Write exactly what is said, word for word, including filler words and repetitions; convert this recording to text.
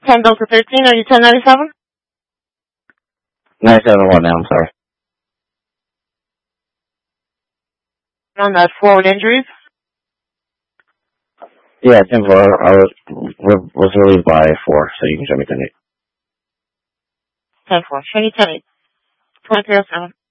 ten Delta thirteen, are you ten ninety-seven? ninety-seven what now, I'm sorry. On that forward injuries? Yeah, ten four. I was, was relieved by four, so you can show me ten eight. ten four. Show you ten eight. twenty-three oh seven.